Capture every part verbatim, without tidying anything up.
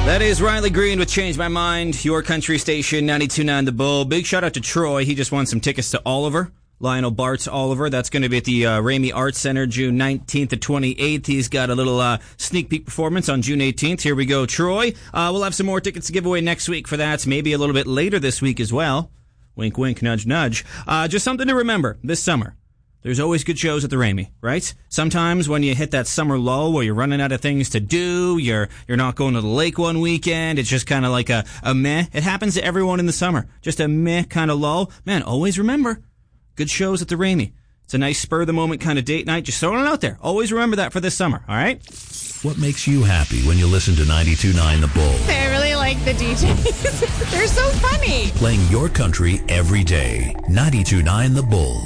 That is Riley Green with Change My Mind, your country station, ninety-two point nine The Bull. Big shout out to Troy. He just won some tickets to Oliver, Lionel Bart's Oliver. That's going to be at the uh, Ramey Arts Center June nineteenth to twenty-eighth. He's got a little uh, sneak peek performance on June eighteenth. Here we go, Troy. Uh, we'll have some more tickets to give away next week for that, maybe a little bit later this week as well. Wink, wink, nudge, nudge. Uh, just something to remember this summer. There's always good shows at the Ramey, right? Sometimes when you hit that summer lull where you're running out of things to do, you're you're not going to the lake one weekend, it's just kind of like a, a meh. It happens to everyone in the summer. Just a meh kind of lull. Man, always remember, good shows at the Ramey. It's a nice spur-of-the-moment kind of date night. Just throwing it out there. Always remember that for this summer, all right? What makes you happy when you listen to ninety-two point nine The Bull? I really like the D Js. They're so funny. Playing your country every day. ninety-two point nine The Bull.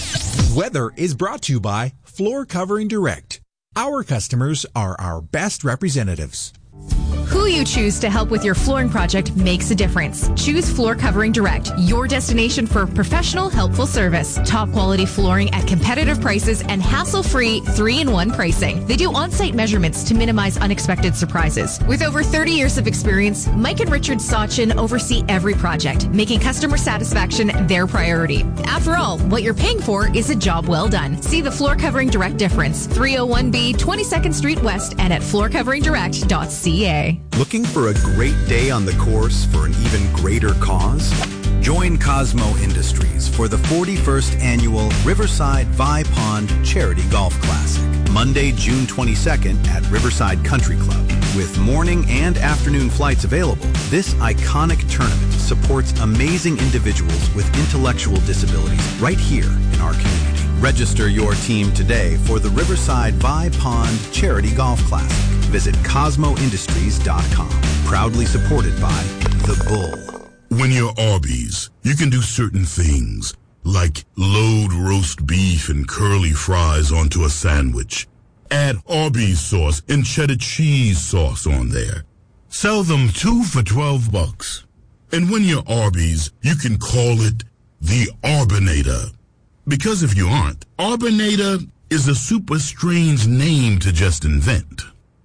Weather is brought to you by Floor Covering Direct. Our customers are our best representatives. Who you choose to help with your flooring project makes a difference. Choose Floor Covering Direct, your destination for professional, helpful service. Top quality flooring at competitive prices and hassle-free three in one pricing. They do on-site measurements to minimize unexpected surprises. With over thirty years of experience, Mike and Richard Sachin oversee every project, making customer satisfaction their priority. After all, what you're paying for is a job well done. See the Floor Covering Direct difference. three oh one B, twenty-second Street West, and at floor covering direct dot c a. Looking for a great day on the course for an even greater cause? Join Cosmo Industries for the forty-first Annual Riverside Vi Pond Charity Golf Classic, Monday, June twenty-second at Riverside Country Club. With morning and afternoon flights available, this iconic tournament supports amazing individuals with intellectual disabilities right here in our community. Register your team today for the Riverside Vi Pond Charity Golf Classic. Visit cosmo industries dot com. Proudly supported by The Bull. When you're Arby's, you can do certain things, like load roast beef and curly fries onto a sandwich. Add Arby's sauce and cheddar cheese sauce on there. Sell them two for twelve bucks. And when you're Arby's, you can call it the Arbinator. Because if you aren't, Arbinator is a super strange name to just invent.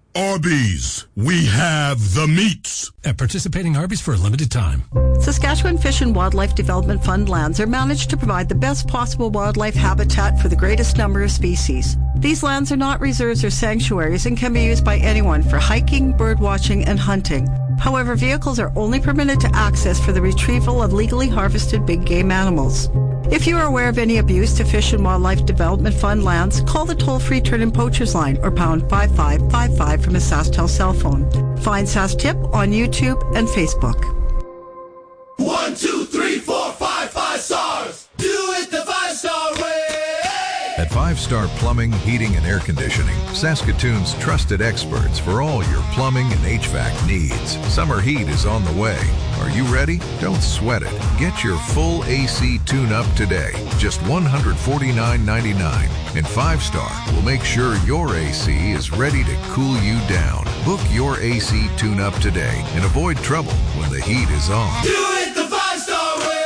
Arby's, we have the meats. At participating Arby's for a limited time. Saskatchewan Fish and Wildlife Development Fund lands are managed to provide the best possible wildlife habitat for the greatest number of species. These lands are not reserves or sanctuaries and can be used by anyone for hiking, bird watching, and hunting. However, vehicles are only permitted to access for the retrieval of legally harvested big game animals. If you are aware of any abuse to Fish and Wildlife Development Fund lands, call the toll-free Turn-In Poachers line or pound five five five five from a SaskTel cell phone. Find SaskTip on YouTube and Facebook. One, two, three, four, five, five stars. Do it the five-star way. At Five Star Plumbing, Heating, and Air Conditioning, Saskatoon's trusted experts for all your plumbing and H V A C needs. Summer heat is on the way. Are you ready? Don't sweat it. Get your full A C tune-up today. Just one hundred forty-nine ninety-nine. And Five Star will make sure your A C is ready to cool you down. Book your A C tune-up today and avoid trouble when the heat is on. Do it the five-star way.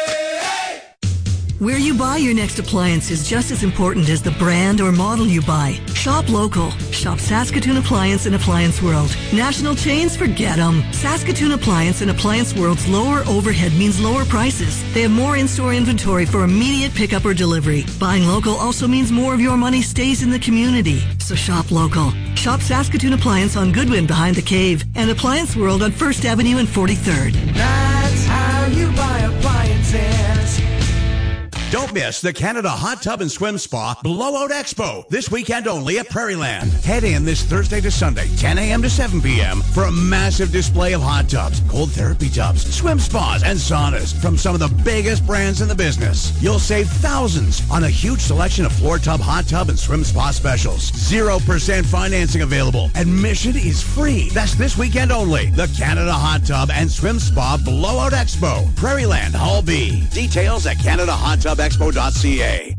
Where you buy your next appliance is just as important as the brand or model you buy. Shop local. Shop Saskatoon Appliance and Appliance World. National chains, forget them. Saskatoon Appliance and Appliance World's lower overhead means lower prices. They have more in-store inventory for immediate pickup or delivery. Buying local also means more of your money stays in the community. So shop local. Shop Saskatoon Appliance on Goodwin behind the Cave and Appliance World on First Avenue and forty-third. That's how you buy appliances. Don't miss the Canada Hot Tub and Swim Spa Blowout Expo this weekend only at Prairie Land. Head in this Thursday to Sunday, ten a.m. to seven p.m. for a massive display of hot tubs, cold therapy tubs, swim spas, and saunas from some of the biggest brands in the business. You'll save thousands on a huge selection of floor tub, hot tub, and swim spa specials. zero percent financing available. Admission is free. That's this weekend only. The Canada Hot Tub and Swim Spa Blowout Expo. Prairie Land, Hall B. Details at canada hot tub expo dot c a.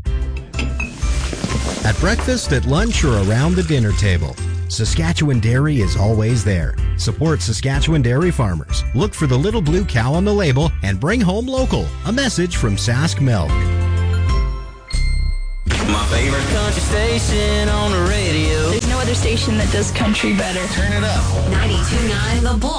At breakfast, at lunch, or around the dinner table, Saskatchewan Dairy is always there. Support Saskatchewan dairy farmers. Look for the little blue cow on the label and bring home local. A message from Sask Milk. My favorite country station on the radio. There's no other station that does country better. Turn it up. ninety-two point nine The Bull.